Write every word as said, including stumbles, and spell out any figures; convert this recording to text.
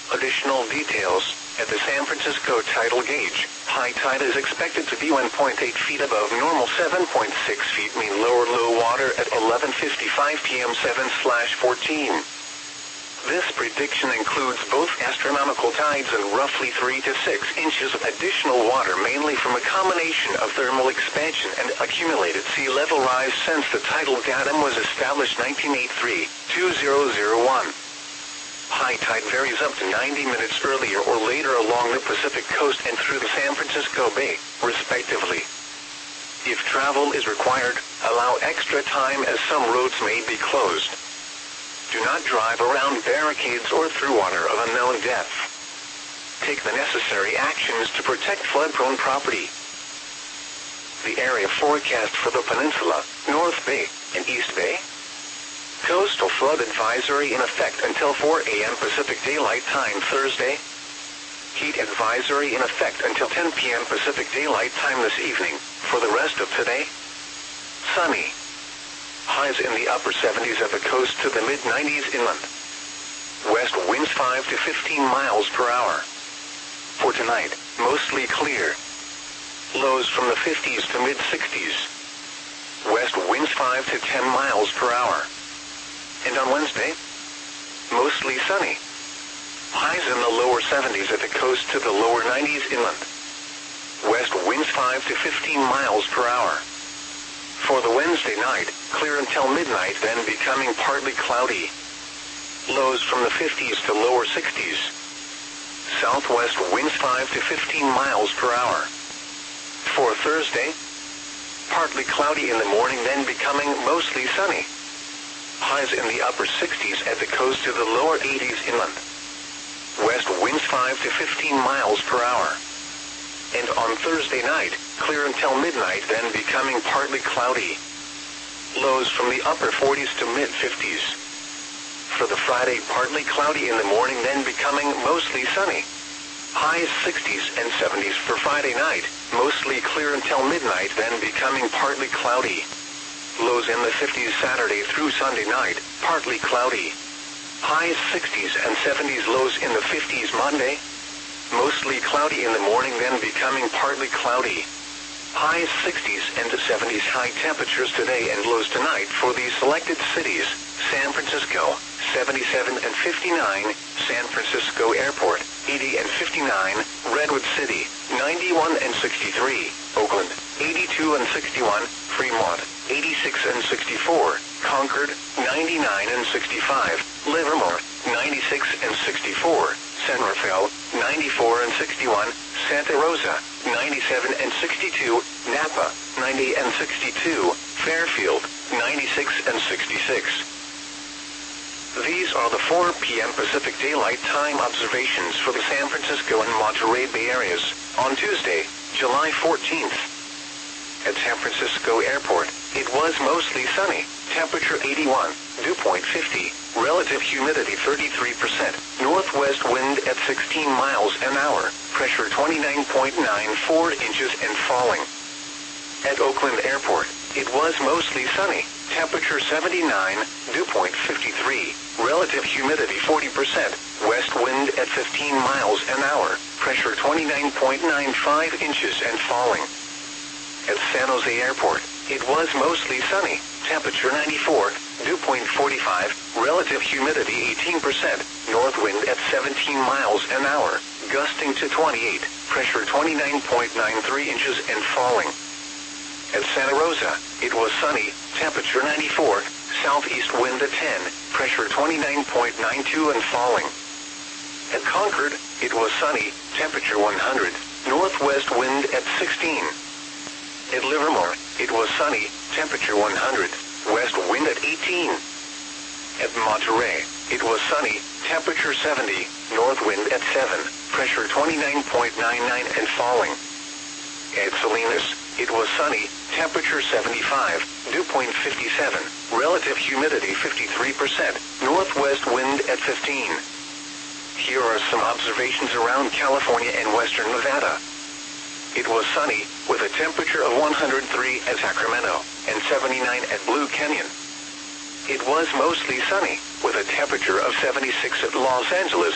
Additional details. At the San Francisco tidal gauge, high tide is expected to be one point eight feet above normal, seven point six feet mean lower low water at eleven fifty-five p m seven fourteen. This prediction includes both astronomical tides and roughly three to six inches of additional water, mainly from a combination of thermal expansion and accumulated sea level rise since the tidal datum was established nineteen eighty-three to two thousand one. High tide varies up to ninety minutes earlier or later along the Pacific coast and through the San Francisco Bay, respectively. If travel is required, allow extra time as some roads may be closed. Do not drive around barricades or through water of unknown depth. Take the necessary actions to protect flood-prone property. The area forecast for the peninsula, North Bay, and East Bay. Coastal flood advisory in effect until four a m Pacific Daylight Time Thursday. Heat advisory in effect until ten p m Pacific Daylight Time this evening. For the rest of today, sunny. Highs in the upper seventies at the coast to the mid nineties inland. West winds five to fifteen miles per hour. For tonight, mostly clear. Lows from the fifties to mid sixties. West winds five to ten miles per hour. And on Wednesday, mostly sunny. Highs in the lower seventies at the coast to the lower nineties inland. West winds five to fifteen miles per hour. For the Wednesday night, clear until midnight, then becoming partly cloudy. Lows from the fifties to lower sixties. Southwest winds five to fifteen miles per hour. For Thursday, partly cloudy in the morning, then becoming mostly sunny. Highs in the upper sixties at the coast to the lower eighties inland. West winds five to fifteen miles per hour. And on Thursday night, clear until midnight, then becoming partly cloudy. Lows from the upper forties to mid fifties. For the Friday, partly cloudy in the morning, then becoming mostly sunny. Highs sixties and seventies for Friday night, mostly clear until midnight, then becoming partly cloudy. Lows in the fifties Saturday through Sunday night, partly cloudy. Highs sixties and seventies, lows in the fifties Monday. Mostly cloudy in the morning, then becoming partly cloudy. Highs sixties and seventies, high temperatures today and lows tonight for these selected cities: San Francisco, seventy-seven and fifty-nine, San Francisco Airport, eighty and fifty-nine, Redwood City, ninety-one and sixty-three, Oakland, eighty-two and sixty-one, Fremont, eighty-six and sixty-four, Concord, ninety-nine and sixty-five, Livermore, ninety-six and sixty-four, San Rafael, ninety-four and sixty-one, Santa Rosa, ninety-seven and sixty-two, Napa, ninety and sixty-two, Fairfield, ninety-six and sixty-six. These are the four p m Pacific Daylight Time observations for the San Francisco and Monterey Bay areas on Tuesday, July fourteenth. At San Francisco Airport, it was mostly sunny, temperature eighty-one, dew point fifty, relative humidity thirty-three percent, northwest wind at sixteen miles an hour, pressure twenty-nine point nine four inches and falling. At Oakland Airport, it was mostly sunny, temperature seventy-nine, dew point fifty-three, relative humidity forty percent, west wind at fifteen miles an hour, pressure twenty-nine point nine five inches and falling. At San Jose Airport, it was mostly sunny, temperature ninety-four, dew point forty-five, relative humidity eighteen percent, north wind at seventeen miles an hour, gusting to twenty-eight, pressure twenty-nine point nine three inches and falling. At Santa Rosa, it was sunny, temperature ninety-four, southeast wind at ten, pressure twenty-nine point nine two and falling. At Concord, it was sunny, temperature one hundred, northwest wind at sixteen. At Livermore, it was sunny, temperature one hundred, west wind at eighteen. At Monterey, it was sunny, temperature seventy, north wind at seven, pressure twenty-nine point nine nine and falling. At Salinas, it was sunny, temperature seventy-five, dew point fifty-seven, relative humidity fifty-three percent, northwest wind at fifteen. Here are some observations around California and western Nevada. It was sunny, with a temperature of one hundred three at Sacramento, and seventy-nine at Blue Canyon. It was mostly sunny, with a temperature of seventy-six at Los Angeles,